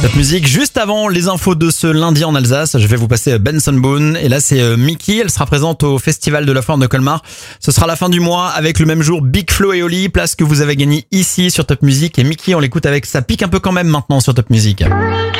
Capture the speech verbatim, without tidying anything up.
Top Music, juste avant les infos de ce lundi en Alsace, je vais vous passer Benson Boone. Et là, c'est Mickey. Elle sera présente au Festival de la Foire de Colmar. Ce sera la fin du mois avec le même jour Big Flo et Oli. Place que vous avez gagnée ici sur Top Music. Et Mickey, on l'écoute avec ça pique un peu quand même maintenant sur Top Music.